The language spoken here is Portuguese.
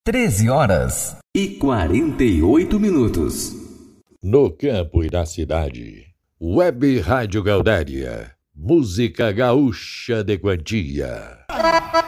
13h48. No campo e na cidade, Web Rádio Gaudéria, música gaúcha de quantia.